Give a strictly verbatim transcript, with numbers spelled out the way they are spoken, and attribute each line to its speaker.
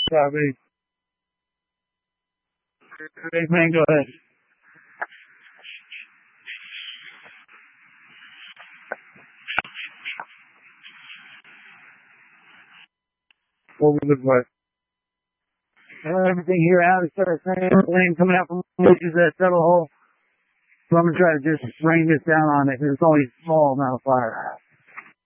Speaker 1: Yeah, big, big man, go ahead. What we look like. Uh, everything here out is started saying flame coming out from which is that settle hole. So I'm gonna try to just rain this down on it because it's only a small amount of fire.